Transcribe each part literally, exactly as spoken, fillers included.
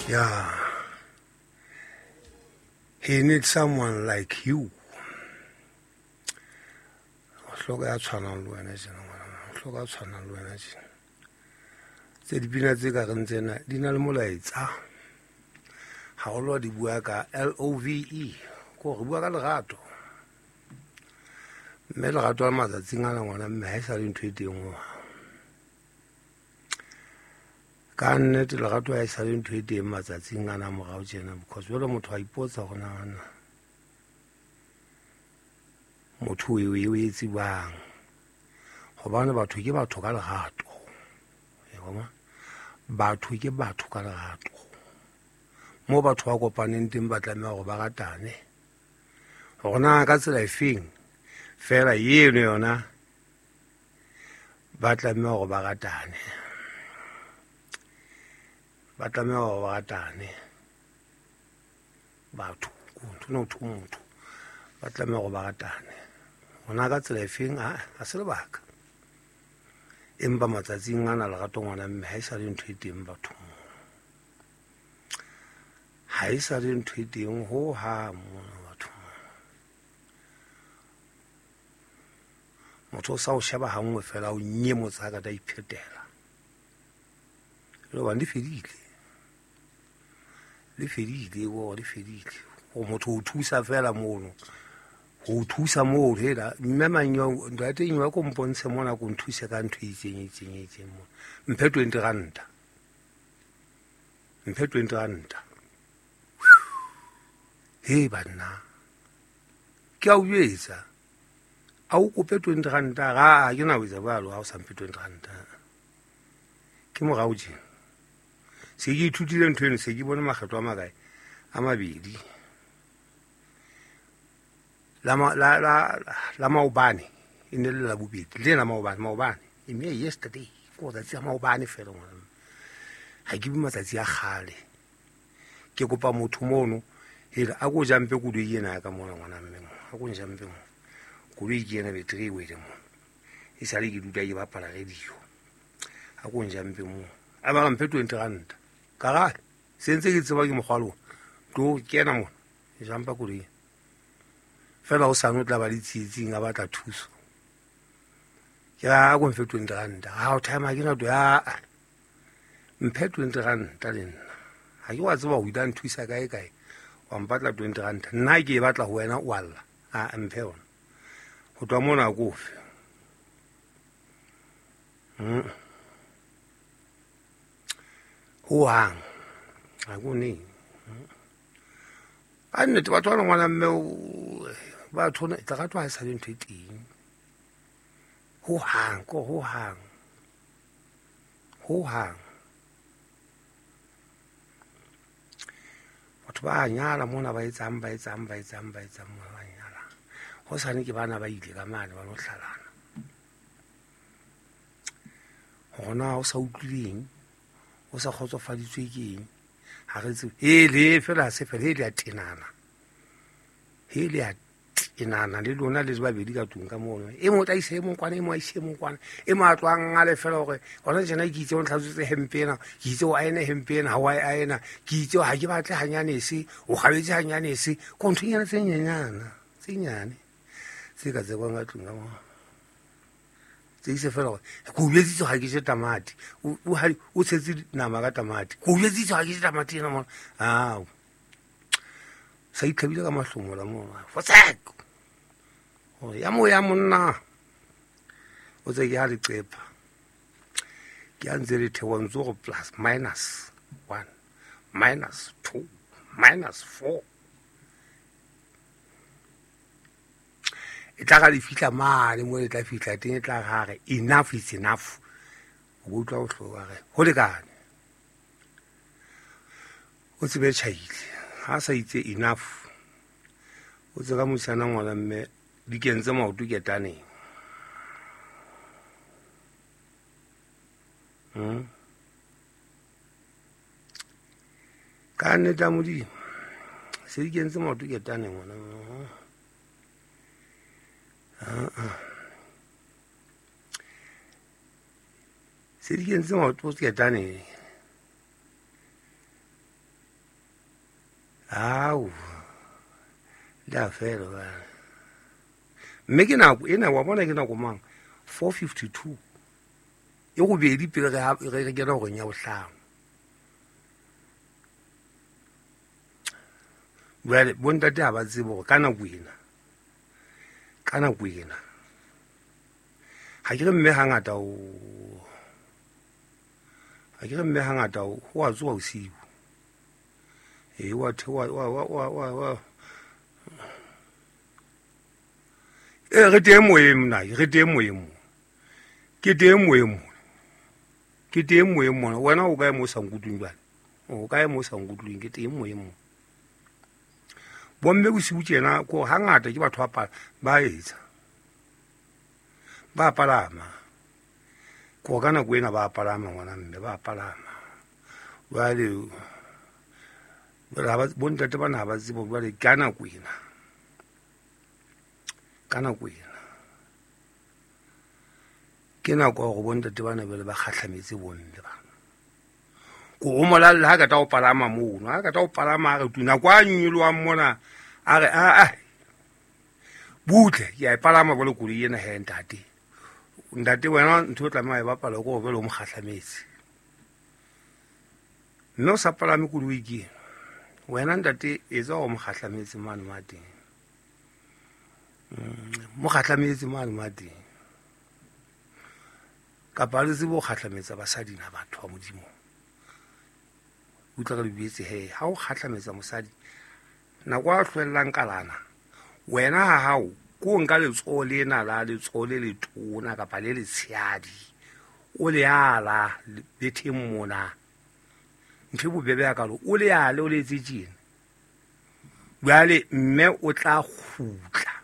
Yeah. He needs someone like you. Hloka ya tshwanang le wena jena ngwana. Hloka ya tshwanang le wena jena. Tse dipina tse ka reng tsena di na le molaetsa. Haholo di bua ka L O V E. Ko re bua ka lerato. Mme lerato la matsatsing ana ngwana mme ha e sa le ntho e teng ho. Ka nnete lerato ha e sa le ntho e teng matsatsing ana morao tjena because jwale motho a ipotsa go nagana motho o e o e tsibang gobane batho ke batho ka lerato e goma batho ke batho ka lerato mo batho ba kopaneng teng ba tlamela go ba ratane gona ka tsela e feng fela yeno yona ba tlamela go ba ratane ba tlamela go ba ratane batho kuntho no motho ba tlamela go ba ratane gona ka tsela e feng a se lebaka empa matsatsing ana lerato ngwana mme ha e sa le ntho e teng bathong ha e sa le ntho e teng ho hang mona bathong motho o sa o sheba hangwe fela o nyemotsa ka ta iphetela le wa di fedile le fedile go di fedile o motho o thusa fela mono go thusa mo hela mme manyo ndate nywa ko mpontshe mona go nthuse ka ntho itseng itseng itseng mo mphe twenty rand mphe twenty rand he bana ke a uyetsa a o kope twenty rand ga a ke na wetsa ba lo ha o sa mphe twenty rand ke mo ga o je se ke ithutile ntho eno se ke bona magetlo a makae a mabedi la ma la la la maobane ine le la bobedi le na maobane maobane e me yesterday ko da tsa maobane fela ngwana ha ke bumatsatsi a khale ke kopa motho mono hela a go jampe go di yena ka mona ngwana mme a go jampe mo go di yena betri we le mo e sale ke duta ke ba pala radio a go jampe mo a ba mpe twenty rand ka ga sentse ke tseba ke mogwalo to kena mo e jampa go di fela o sano tla ba ditsitsing a batla thuso ya go mfe twenty rand ha o time a ke na to ya mpe twenty rand le nna ha ke wa tseba o ida nthusa kae kae wa mpatla twenty rand nna ke batla go wena o alla a mpe ona go twa mona go fe hm ho hang a go ne a nne batho ba ngwana mme ba thona tla ga twa sa le ntho e teng ho hang ko ho hang ho hang batho ba nyala mona ba etsang ba etsang ba etsang ba etsang mona ba nyala ho sane ke bana ba ile ka mane ba no hlalana gona o sa utlwileng o sa khotsofaditswe keng ha re tse e le fela se fela le a tenana he le a tenana le lona le ba bedi ka tunga mono e mo tla ise mo kwana e mo ise mo kwana e mo atwang a le fela gore gona jena ke itse o tlhatsutse hempena ke itse o aene hempena ha wa aena ke itse ha ke batle hanyane se o gabetse hanyane se go nthunyana tse nyenyana tse nyane se ka tse kwa tunga mo tse ise fela gore go yetsitse ga ke se tamati o o tshetse nama ka tamati go yetsitse ga ke se tamati na mo ah sa itlhabile ka mahlomola mo fotseko o ya mo ya monna o tse ke ha le qepa ke a ntse le thewantsho go plus minus one minus two minus four e tla ga di fitla mane mo e tla fitla teng e tla gare enough is enough go tla o hloga ge go le kane o tsebe chaile ha sa itse enough o tsega mosana ngwana mme di kentse maoto ke taneng hm ka nnete modimo se di kentse maoto ke taneng ngwana se di kentse maoto ke taneng Au le a fela bana mme ke nako ena wa bona ke nako mang four fifty-two e go bedi pele re re kena go nya bohlano well bontate ha ba tsebo go kana kuina kana kuina ha ke re mme hangata o ha ke re mme hangata o wa tswa o sibo e wa wa wa wa wa wa e re teng moemo na re teng moemo ke teng moemo ke teng moemo wena o ka mo sangutlung bana o ka mo sangutlung ke teng moemo bomme go se utsena go hangata ke batho ba ba etsa ba palama go kana go ena ba palama ngwana mme ba palama ba le ba bontate bana ba tsebo ba le kana go ena kana go ena ke na go go bontate bana ba le ba khatlhametse bonne ba go mola le ha ka ta o palama mo no ha ka ta o palama re tuna kwa nyilo wa mmona a re a a butle ya palama bole go le ena he ntate ntate wena ntho tla mai ba pala go bele o mo khatlhametse no sa palame go luiki wena ntate e za o mo khatlhametse mane mate mo khatlhametse mane mate ka ba le tsebo khatlhametsa basadi na batho ba modimo utla ka lebetse he ha o khatlhametsa mosadi na kwa hlwellang kalana wena ha hao go nka le tsole na la le tsole le tona ka pale le tshiadi o le ala le themmona ntse bo bebe ya kalo o le ale o le tsitsine bale mme o tla khutla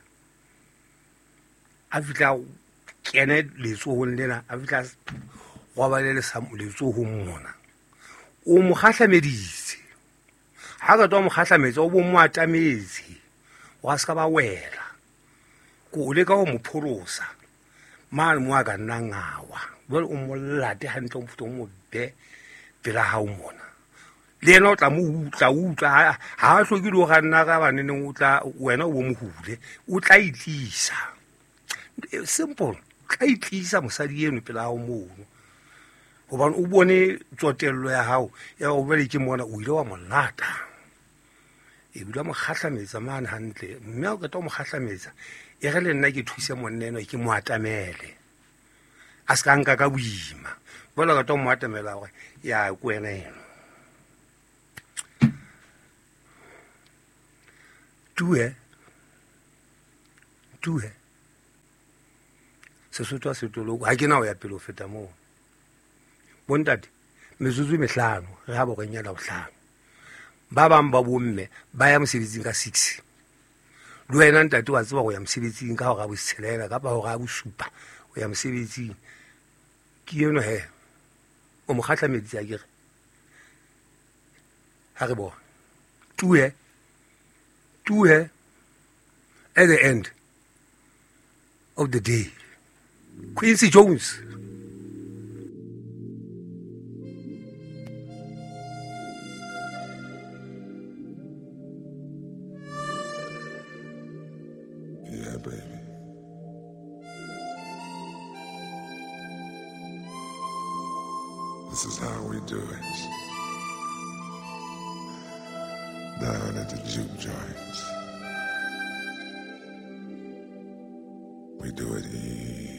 a fitla kene le tsohong lena a fitla go ba le sa le tsohong mona o mo khahlameditse ha ga to mo khahlametse o bo mo atametse wa ska ba wela go le ka o mo pholosa mane mo aga nna ngawa bole o mo late hantle o mfuto mo be pela ha o mona le no tla mo utla utla ha hloki lo ga nna ga banene o tla wena o mo hule o tla itlisa simple tla itlisa mosadi eno pela ha o mono gobane o bone tsotello ya hao ya o bele ke mona o ile wa molata e bula mo khahlametsa mane hantle mme o ka to mo khahlametsa e re le nna ke thuse monneno ke mo atamele a ska nka ka boima bola ka to mo atamela gore ya kwena eno tue tue se sotwa se tolo ha ke na o ya pelo feta mo bontate mezuzu mehlano re ha bo go nyala bohlano ba bang ba bomme ba ya mosebetsing ka six le wena ntate wa tseba go ya mosebetsing ka go ga bo tshelela ka ba go ga bo supa go ya mosebetsing ke yeno he o mo khatlhameditse a kere ha re bo tue tue at the end of the day Quincy Jones yeah baby this is how we do it down at the juke joints we do it easy.